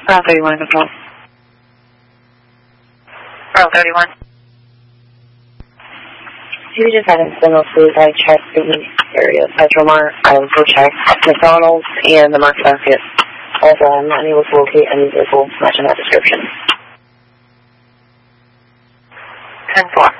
Route 31 control. Route 31. You just had incidental foods. I checked the area of Petromart. I also checked McDonald's and the Market Basket. Also, I'm not able to locate any vehicles matching that description. 10-4.